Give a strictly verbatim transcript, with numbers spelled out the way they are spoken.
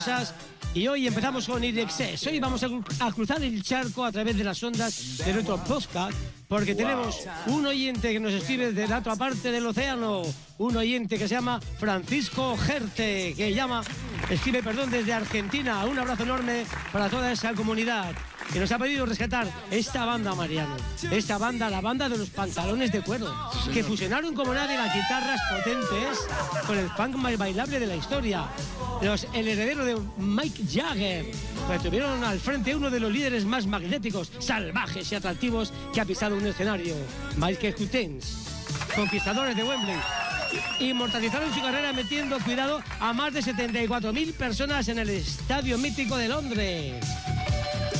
cosas. Y hoy empezamos con Irexés. Hoy vamos a, a cruzar el charco a través de las ondas de nuestro podcast, porque tenemos un oyente que nos escribe desde la otra parte del océano, un oyente que se llama Francisco Gerte, que llama, escribe, perdón, desde Argentina. Un abrazo enorme para toda esa comunidad que nos ha pedido rescatar esta banda, Mariano. Esta banda, la banda de los pantalones de cuero, que fusionaron como nadie las guitarras potentes con el punk más bailable de la historia. Los, el heredero de Mike Jagger, pues tuvieron al frente uno de los líderes más magnéticos, salvajes y atractivos que ha pisado un escenario, Michael Hutchence, conquistadores de Wembley. Inmortalizaron su carrera metiendo, cuidado, a más de setenta y cuatro mil personas en el estadio mítico de Londres.